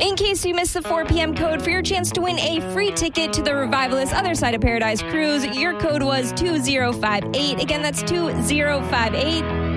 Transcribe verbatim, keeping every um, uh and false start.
In case you missed the four p.m. code for your chance to win a free ticket to the Revivalist Other Side of Paradise cruise, your code was two zero five eight. Again, that's two zero five eight.